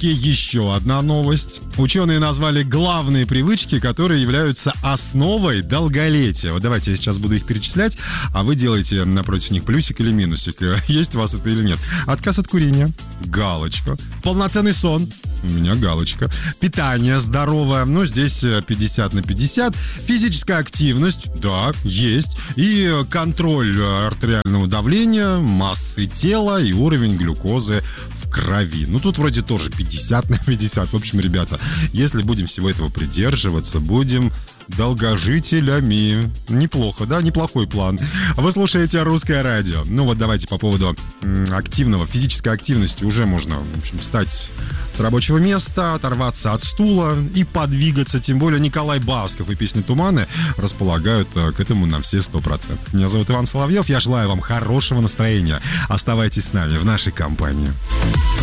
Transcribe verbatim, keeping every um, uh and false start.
выпуске еще одна новость. Ученые назвали главные привычки, которые являются основой долголетия. Вот давайте я сейчас буду их перечислять, а вы делаете напротив них плюсик или минусик. Есть у вас это или нет. Отказ от курения. Галочка. Полноценный сон. У меня галочка. Питание здоровое. Ну, здесь пятьдесят на пятьдесят. Физическая активность. Да, есть. И контроль артериального давления, массы тела и уровень глюкозы в крови. Ну, тут вроде тоже пятьдесят на пятьдесят. В общем, ребята, если будем всего этого придерживаться, будем долгожителями. Неплохо, да? Неплохой план. Вы слушаете «Русское радио». Ну вот давайте по поводу активного, физической активности. Уже можно, в общем, встать с рабочего места, оторваться от стула и подвигаться. Тем более Николай Басков и песни «Туманы» располагают к этому на все сто процентов. Меня зовут Иван Соловьев. Я желаю вам хорошего настроения. Оставайтесь с нами в нашей компании.